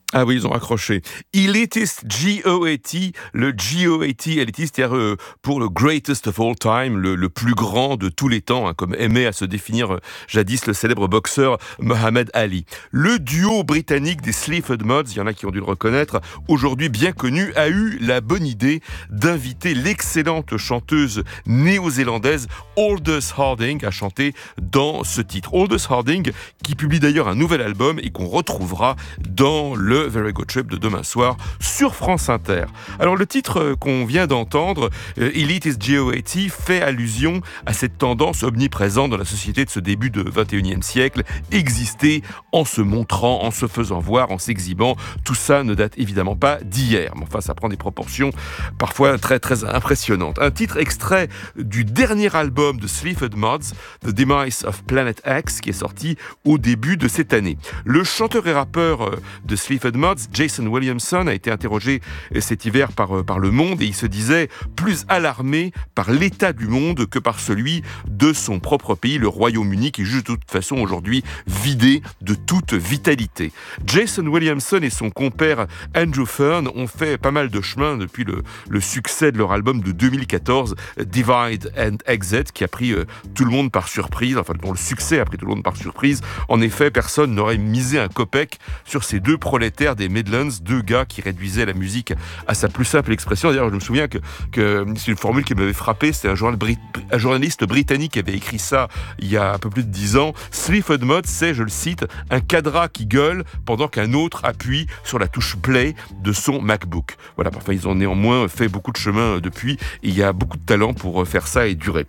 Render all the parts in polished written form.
Ah oui, ils ont accroché. Elitist, G-O-A-T, le G-O-A-T, élitiste, c'est-à-dire pour le greatest of all time, le plus grand de tous les temps, hein, comme aimait à se définir jadis le célèbre boxeur Muhammad Ali. Le duo britannique des Sleaford Mods, il y en a qui ont dû le reconnaître, aujourd'hui bien connu, a eu la bonne idée d'inviter l'excellente chanteuse néo-zélandaise Aldous Harding à chanter dans ce titre. Aldous Harding, qui publie d'ailleurs un nouvel album et qu'on retrouvera dans le Very Good Trip de demain soir sur France Inter. Alors le titre qu'on vient d'entendre, Elitist G-O-A-T, fait allusion à cette tendance omniprésente dans la société de ce début de 21e siècle, exister en se montrant, en se faisant voir, en s'exhibant. Tout ça ne date évidemment pas d'hier, mais enfin ça prend des proportions parfois très très impressionnantes. Un titre extrait du dernier album de Sleaford Mods, The Demise of Planet X, qui est sorti au début de cette année. Le chanteur et rappeur de Sleaford Mods, Jason Williamson, a été interrogé cet hiver par Le Monde et il se disait plus alarmé par l'état du monde que par celui de son propre pays, le Royaume-Uni, qui est juste de toute façon aujourd'hui vidé de toute vitalité. Jason Williamson et son compère Andrew Fearn ont fait pas mal de chemin depuis le succès de leur album de 2014, Divide and Exit, qui a pris tout le monde par surprise, enfin dont le succès a pris tout le monde par surprise. En effet, personne n'aurait misé un copec sur ces deux prolétaires des Midlands, deux gars qui réduisaient la musique à sa plus simple expression. D'ailleurs, je me souviens que c'est une formule qui m'avait frappé. C'était un journaliste britannique qui avait écrit ça il y a un peu plus de 10 ans. Sleaford Mods, c'est, je le cite, un cadra qui gueule pendant qu'un autre appuie sur la touche play de son MacBook. Voilà, parfois ils ont néanmoins fait beaucoup de chemin depuis. Et il y a beaucoup de talent pour faire ça et durer.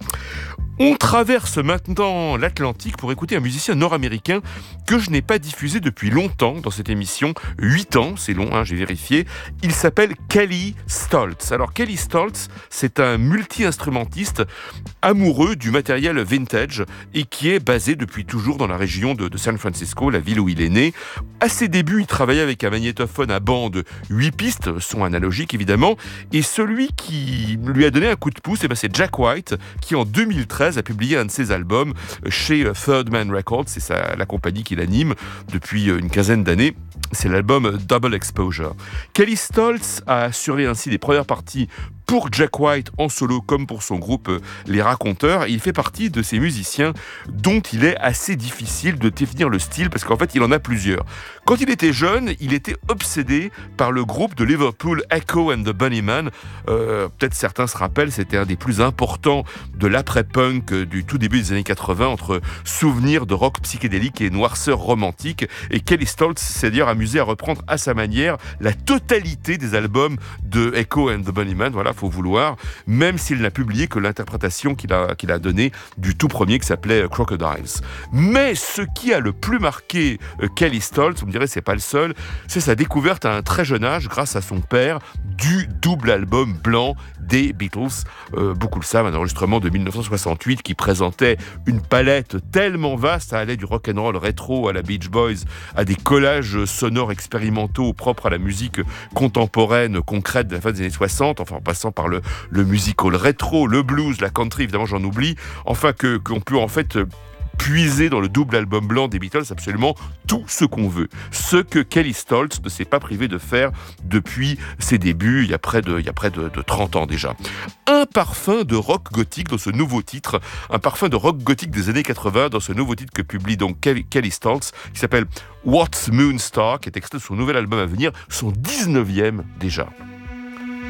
On traverse maintenant l'Atlantique pour écouter un musicien nord-américain que je n'ai pas diffusé depuis longtemps dans cette émission. 8 ans, c'est long, hein, j'ai vérifié. Il s'appelle Kelly Stoltz. Alors Kelly Stoltz, c'est un multi-instrumentiste amoureux du matériel vintage et qui est basé depuis toujours dans la région de San Francisco, la ville où il est né. À ses débuts, il travaillait avec un magnétophone à bande 8 pistes, son analogique évidemment, et celui qui lui a donné un coup de pouce, c'est Jack White, qui en 2013 a publié un de ses albums chez Third Man Records, c'est la compagnie qui l'anime depuis une quinzaine d'années. C'est l'album Double Exposure. Kelly Stoltz a assuré ainsi les premières parties pour Jack White en solo comme pour son groupe Les Raconteurs. Et il fait partie de ces musiciens dont il est assez difficile de définir le style parce qu'en fait il en a plusieurs. Quand il était jeune, il était obsédé par le groupe de Liverpool Echo and the Bunnymen. Peut-être certains se rappellent, c'était un des plus importants de l'après-punk du tout début des années 80 entre souvenirs de rock psychédélique et noirceur romantique. Et Kelly Stoltz s'est d'ailleurs amusé à reprendre à sa manière la totalité des albums de Echo and the Bunnymen. Voilà, faut vouloir, même s'il n'a publié que l'interprétation qu'il a donnée du tout premier qui s'appelait Crocodiles. Mais ce qui a le plus marqué Kelly Stoltz, vous me direz c'est pas le seul, c'est sa découverte à un très jeune âge grâce à son père du double album blanc des Beatles. Beaucoup le savent, un enregistrement de 1968 qui présentait une palette tellement vaste, ça allait du rock'n'roll rétro à la Beach Boys, à des collages sonores expérimentaux propres à la musique contemporaine concrète de la fin des années 60, enfin en passant par le musical rétro, le blues, la country, évidemment j'en oublie, enfin qu'on peut en fait puiser dans le double album blanc des Beatles absolument tout ce qu'on veut. Ce que Kelly Stoltz ne s'est pas privé de faire depuis ses débuts, il y a près de 30 ans déjà. Un parfum de rock gothique dans ce nouveau titre, un parfum de rock gothique des années 80 dans ce nouveau titre que publie donc Kelly Stoltz, qui s'appelle What's Moonstar, qui est extrait de son nouvel album à venir, son 19e déjà.